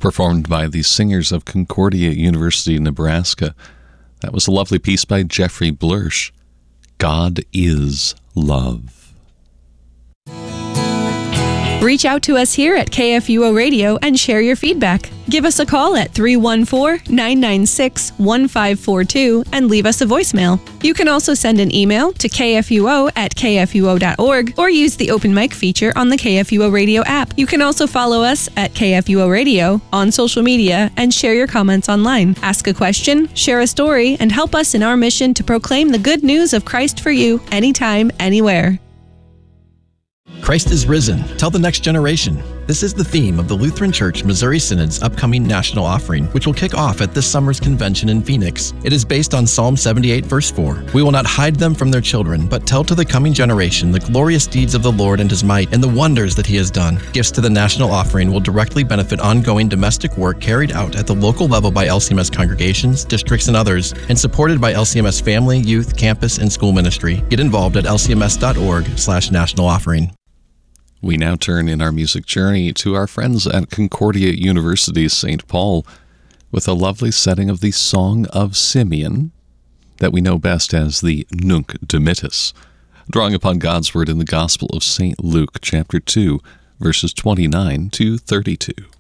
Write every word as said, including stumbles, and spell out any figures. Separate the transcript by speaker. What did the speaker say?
Speaker 1: performed by the singers of Concordia University, Nebraska. That was a lovely piece by Jeffrey Blursch. God is Love.
Speaker 2: Reach out to us here at K F U O Radio and share your feedback. Give us a call at three one four, nine nine six, one five four two and leave us a voicemail. You can also send an email to k f u o at k f u o dot org or use the open mic feature on the K F U O Radio app. You can also follow us at K F U O Radio on social media and share your comments online. Ask a question, share a story, and help us in our mission to proclaim the good news of Christ for you anytime, anywhere.
Speaker 3: Christ is risen. Tell the next generation. This is the theme of the Lutheran Church Missouri Synod's upcoming National Offering, which will kick off at this summer's convention in Phoenix. It is based on Psalm seventy-eight, verse four. We will not hide them from their children, but tell to the coming generation the glorious deeds of the Lord and His might and the wonders that He has done. Gifts to the National Offering will directly benefit ongoing domestic work carried out at the local level by L C M S congregations, districts, and others, and supported by L C M S family, youth, campus, and school ministry. Get involved at l c m s dot org slash national offering.
Speaker 1: We now turn in our music journey to our friends at Concordia University, Saint Paul, with a lovely setting of the Song of Simeon, that we know best as the Nunc Dimittis, drawing upon God's Word in the Gospel of Saint Luke, chapter two, verses twenty-nine to thirty-two.